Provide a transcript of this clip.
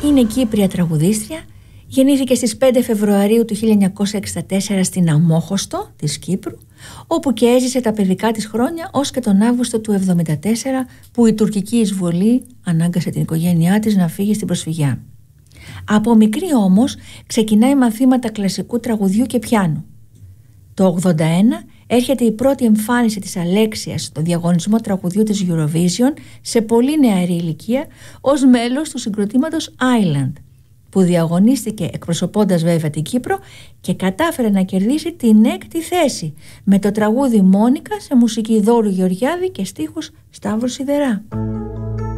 Είναι Κύπρια τραγουδίστρια. Γεννήθηκε στις 5 Φεβρουαρίου του 1964 στην Αμμόχωστο της Κύπρου, όπου και έζησε τα παιδικά της χρόνια ως και τον Αύγουστο του 1974, που η τουρκική εισβολή ανάγκασε την οικογένειά της να φύγει στην προσφυγιά. Από μικρή όμως ξεκινάει μαθήματα κλασικού τραγουδιού και πιάνου. Το 1981 έρχεται η πρώτη εμφάνιση της Αλέξιας στο διαγωνισμό τραγουδιού της Eurovision σε πολύ νεαρή ηλικία ως μέλος του συγκροτήματος Island, που διαγωνίστηκε εκπροσωπώντας βέβαια την Κύπρο και κατάφερε να κερδίσει την 6η θέση με το τραγούδι Μόνικα σε μουσική Δώρου Γεωργιάδη και στίχους Σταύρου Σιδερά.